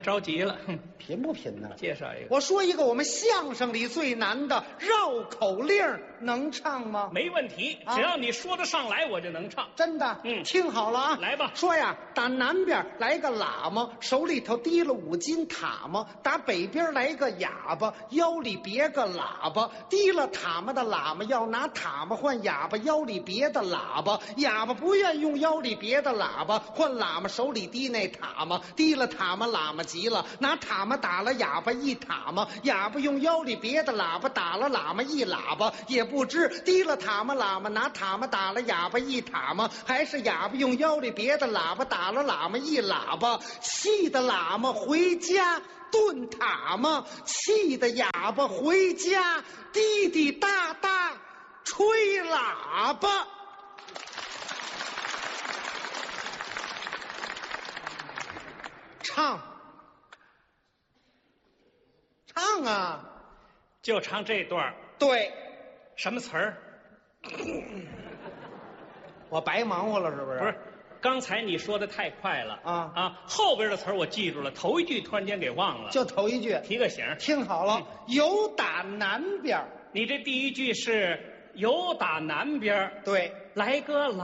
着急了， 贫不贫呢？ 介绍一个， 我说一个我们相声里最难的绕口令，能唱吗？ 没问题，只要你说得上来，我就能唱。 真的？听好了啊， 来吧。 说呀，打南边来个喇嘛，手里头提了5斤塔嘛；打北边来个哑巴，腰里别个喇叭。提了塔嘛的喇嘛要拿塔嘛换哑巴腰里别的喇叭，哑巴不愿用腰里别的喇叭换喇嘛手里提那塔嘛。提了塔嘛，喇嘛急了，拿塔嘛打了哑巴一塔嘛，哑巴用腰里别的喇叭打了喇嘛一喇叭，也不知提了塔嘛，喇嘛拿塔嘛打了哑巴一塔嘛，还是哑巴用腰里别的喇叭打了喇嘛一喇叭，气得喇嘛回家炖塔嘛，气得哑巴回家滴滴答答吹喇叭。唱啊！ 就唱这段。 对， 什么词儿？ 我白忙活了是不是？ 不是，刚才你说的太快了啊！ 后边的词儿我记住了，头一句突然间给忘了。 就头一句， 提个醒。 听好了，有打南边。 你这第一句是有打南边， 对， 来个